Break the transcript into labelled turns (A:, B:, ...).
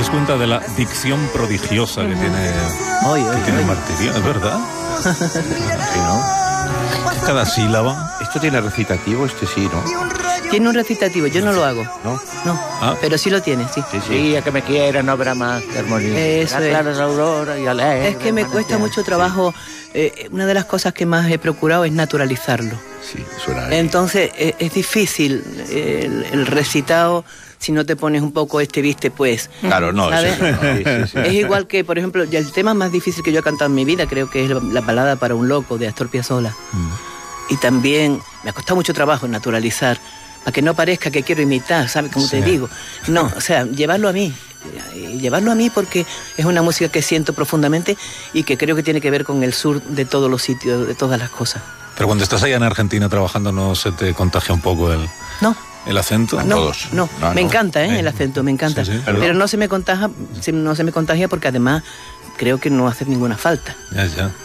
A: das cuenta de la dicción prodigiosa que tiene Martirio, ¿es verdad?
B: Sí, ¿no?
A: Cada sílaba.
B: Esto tiene recitativo, sí, ¿no?
C: Tiene un recitativo, yo no lo hago.
B: ¿No?
C: No, pero sí lo tiene, sí.
B: Sí, a que me quiera, no habrá más que armonía.
C: Eso es.
B: Claras aurora y alegre,
C: Es que me cuesta mucho trabajo. Una de las cosas que más he procurado es naturalizarlo.
B: Sí, suena.
C: Entonces es difícil el recitado si no te pones un poco viste pues.
A: Claro, no.
C: ¿Sabes?
B: Sí.
C: Es igual que, por ejemplo, el tema más difícil que yo he cantado en mi vida creo que es la balada para un loco de Astor Piazzolla. Y también me ha costado mucho trabajo naturalizar, para que no parezca que quiero imitar, ¿sabes? Como te digo. No, o sea, llevarlo a mí porque es una música que siento profundamente y que creo que tiene que ver con el sur de todos los sitios, de todas las cosas.
A: Pero cuando estás allá en Argentina trabajando, ¿no se te contagia un poco el acento?
C: No, me encanta, el acento, me encanta.
A: Sí,
C: pero no se me contagia porque además creo que no hace ninguna falta.
A: Ya.